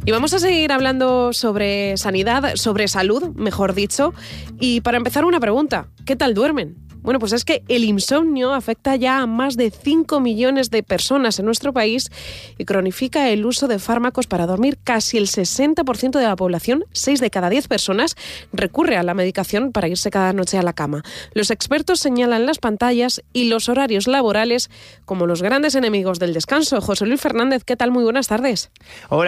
Y vamos a seguir hablando sobre sanidad, sobre salud, mejor dicho. Y para empezar, una pregunta. ¿Qué tal duermen? Bueno, pues es que el insomnio afecta ya a más de 5 millones de personas en nuestro país y cronifica el uso de fármacos para dormir. Casi el 60% de la población, 6 de cada 10 personas, recurre a la medicación para irse cada noche a la cama. Los expertos señalan las pantallas y los horarios laborales como los grandes enemigos del descanso. José Luis Fernández, ¿qué tal? Muy buenas tardes. Hola.